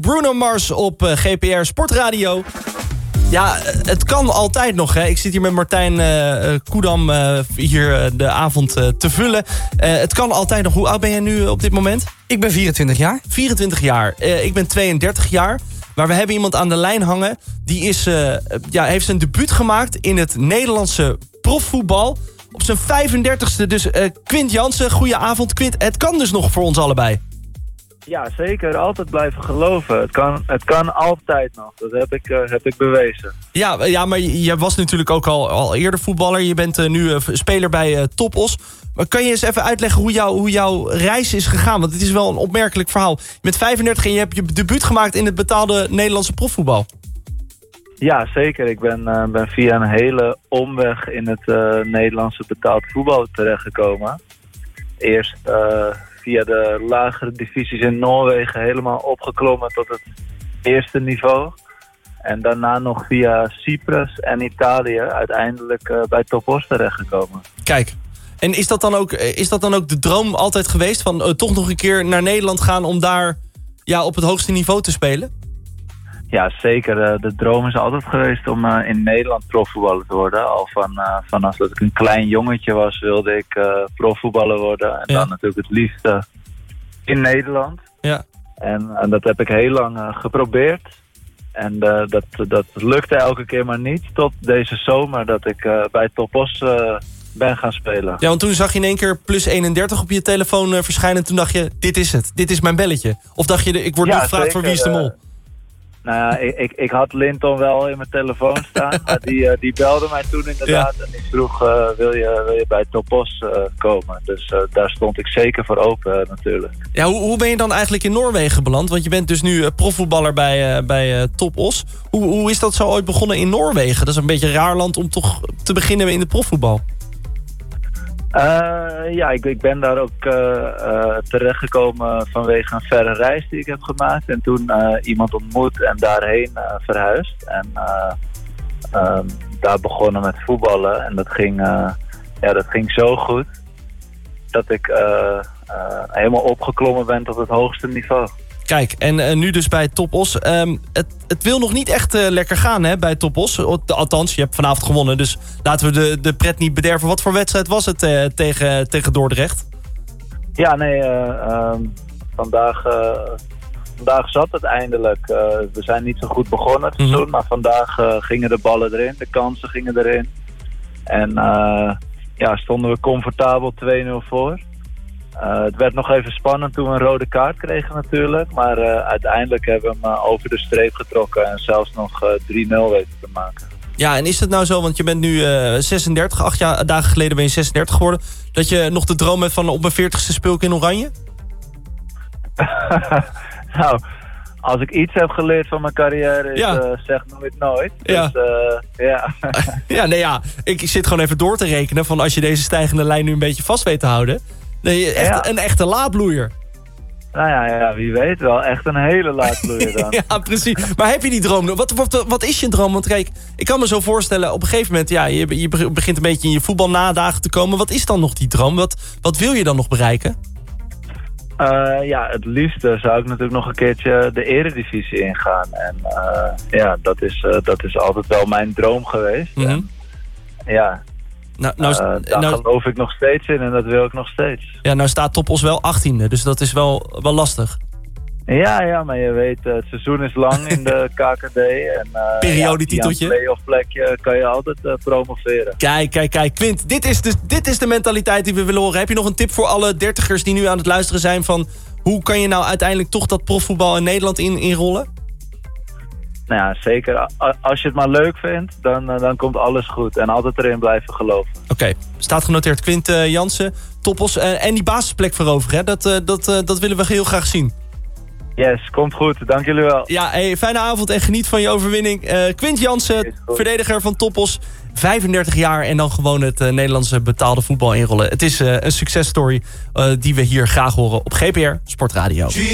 Bruno Mars op GPR Sportradio. Ja, het kan altijd nog. Hè. Ik zit hier met Martijn Koedam hier de avond te vullen. Het kan altijd nog. Hoe oud ben jij nu op dit moment? Ik ben 24 jaar. 24 jaar. Ik ben 32 jaar. Maar we hebben iemand aan de lijn hangen. Die heeft zijn debuut gemaakt in het Nederlandse profvoetbal. Op zijn 35ste. Dus Quint Jansen, goeie avond. Quint, het kan dus nog voor ons allebei. Ja, zeker. Altijd blijven geloven. Het kan altijd nog. Dat heb ik bewezen. Ja, maar je was natuurlijk ook al eerder voetballer. Je bent nu speler bij Top Os. Maar kan je eens even uitleggen hoe jouw reis is gegaan? Want het is wel een opmerkelijk verhaal. Je bent 35 en je hebt je debuut gemaakt in het betaalde Nederlandse profvoetbal. Ja, zeker. Ik ben via een hele omweg in het Nederlandse betaald voetbal terechtgekomen. Eerst via de lagere divisies in Noorwegen helemaal opgeklommen tot het eerste niveau. En daarna nog via Cyprus en Italië uiteindelijk bij Top Os terechtgekomen. Kijk, en is dat dan ook de droom altijd geweest? Van toch nog een keer naar Nederland gaan om daar op het hoogste niveau te spelen? Ja, zeker. De droom is altijd geweest om in Nederland profvoetballer te worden. Al vanaf dat ik een klein jongetje was, wilde ik profvoetballer worden. En dan natuurlijk het liefste in Nederland. Ja. En dat heb ik heel lang geprobeerd. En dat lukte elke keer maar niet. Tot deze zomer dat ik bij Top Os ben gaan spelen. Ja, want toen zag je in één keer plus 31 op je telefoon verschijnen. En toen dacht je, dit is het. Dit is mijn belletje. Of dacht je, ik word nu gevraagd zeker, voor Wie is de Mol? Nou ja, ik had Linton wel in mijn telefoon staan. Maar die belde mij toen inderdaad. Ja. En die vroeg, wil je bij Top Os komen? Dus daar stond ik zeker voor open natuurlijk. Ja, hoe ben je dan eigenlijk in Noorwegen beland? Want je bent dus nu profvoetballer bij Top Os. Hoe is dat zo ooit begonnen in Noorwegen? Dat is een beetje een raar land om toch te beginnen in de profvoetbal. Ik ben daar ook terechtgekomen vanwege een verre reis die ik heb gemaakt. En toen iemand ontmoet en daarheen verhuisd. En daar begonnen met voetballen. En dat ging zo goed dat ik helemaal opgeklommen ben tot het hoogste niveau. Kijk, en nu dus bij Top Os. Het wil nog niet echt lekker gaan hè, bij Top Os. Althans, je hebt vanavond gewonnen. Dus laten we de pret niet bederven. Wat voor wedstrijd was het tegen Dordrecht? Ja, nee. Vandaag zat het eindelijk. We zijn niet zo goed begonnen het seizoen. Maar vandaag gingen de ballen erin. De kansen gingen erin. En stonden we comfortabel 2-0 voor. Het werd nog even spannend toen we een rode kaart kregen natuurlijk. Maar uiteindelijk hebben we hem over de streep getrokken. En zelfs nog 3-0 weten te maken. Ja, en is het nou zo, want je bent nu 36. 8 dagen geleden ben je 36 geworden. Dat je nog de droom hebt van op mijn 40ste speel ik in Oranje? Nou, als ik iets heb geleerd van mijn carrière is zeg nooit nooit. Dus, ik zit gewoon even door te rekenen van als je deze stijgende lijn nu een beetje vast weet te houden. Nee, een echte laadbloeier. Nou ja, wie weet wel. Echt een hele laadbloeier dan. Ja, precies. Maar heb je die droom? Wat is je droom? Want kijk, ik kan me zo voorstellen, op een gegeven moment, je begint een beetje in je voetbalnadagen te komen. Wat is dan nog die droom? Wat wil je dan nog bereiken? Het liefste zou ik natuurlijk nog een keertje de eredivisie ingaan. En dat is altijd wel mijn droom geweest. Mm-hmm. Daar geloof ik nog steeds in en dat wil ik nog steeds. Ja, nou staat Top Os wel 18e, dus dat is wel lastig. Ja, maar je weet, het seizoen is lang in de KKD. En periodetiteltje. Via een play-off plekje kan je altijd promoveren. Kijk, Quint, dit is de mentaliteit die we willen horen. Heb je nog een tip voor alle dertigers die nu aan het luisteren zijn van hoe kan je nou uiteindelijk toch dat profvoetbal in Nederland inrollen? Nou ja, zeker. Als je het maar leuk vindt, dan komt alles goed. En altijd erin blijven geloven. Oké, staat genoteerd. Quint Jansen, Top Os. En die basisplek veroveren, hè? Dat willen we heel graag zien. Yes, komt goed. Dank jullie wel. Ja, fijne avond en geniet van je overwinning. Quint Jansen, verdediger van Top Os. 35 jaar en dan gewoon het Nederlandse betaalde voetbal inrollen. Het is een successtory die we hier graag horen op GPR Sportradio.